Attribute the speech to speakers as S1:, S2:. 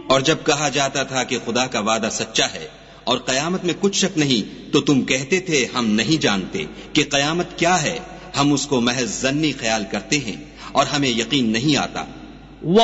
S1: और जब कहा जाता था कि खुदा का वादा सच्चा है और कयामत में कुछ शक नहीं, तो तुम कहते थे हम नहीं जानते कि कयामत क्या है, हम उसको महज ज़न्नी ख्याल करते हैं और हमें यकीन नहीं आता।